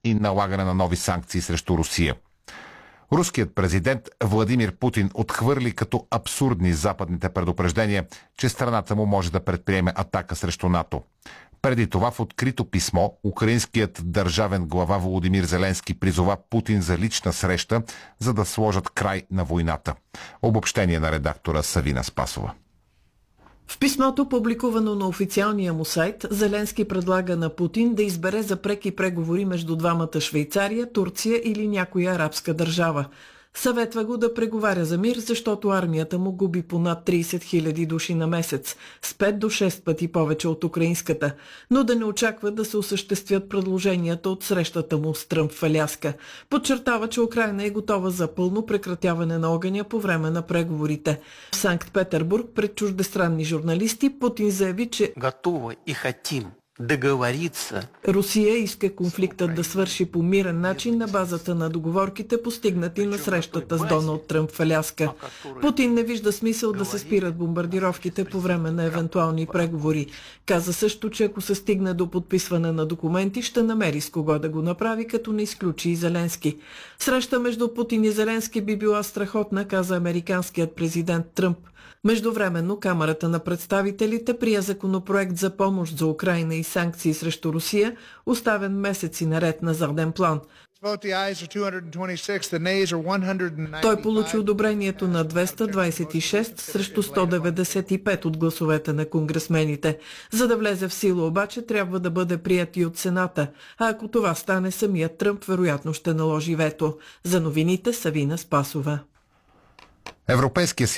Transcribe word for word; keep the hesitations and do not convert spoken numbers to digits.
и налагане на нови санкции срещу Русия. Руският президент Владимир Путин отхвърли като абсурдни западните предупреждения, че страната му може да предприеме атака срещу НАТО. Преди това в открито писмо украинският държавен глава Володимир Зеленски призова Путин за лична среща, за да сложат край на войната. Обобщение на редактора Савина Спасова. В писмото, публикувано на официалния му сайт, Зеленски предлага на Путин да избере за преки преговори между двамата Швейцария, Турция или някоя арабска държава. Съветва го да преговаря за мир, защото армията му губи по над трийсет хиляди души на месец, с пет до шест пъти повече от украинската, но да не очаква да се осъществят предложенията от срещата му с Тръмп в Аляска. Подчертава, че Украйна е готова за пълно прекратяване на огъня по време на преговорите. В Санкт-Петербург пред чуждестранни журналисти Путин заяви, че готова и хотим договориться. Русия иска конфликтът да свърши по мирен начин на базата на договорките, постигнати на срещата с Доналд Тръмп в Аляска. Путин не вижда смисъл да се спират бомбардировките по време на евентуални преговори. Каза също, че ако се стигне до подписване на документи, ще намери с кого да го направи, като не изключи и Зеленски. Среща между Путин и Зеленски би била страхотна, каза американският президент Тръмп. Междувременно Камарата на представителите прие законопроект за помощ за Украйна и санкции срещу Русия, оставен месеци наред на заден план. Той получи одобрението на двеста двадесет и шест срещу сто деветдесет и пет от гласовете на конгресмените. За да влезе в сила обаче, трябва да бъде прият и от Сената, а ако това стане, самият Тръмп вероятно ще наложи вето. За новините Савина Спасова. Европейския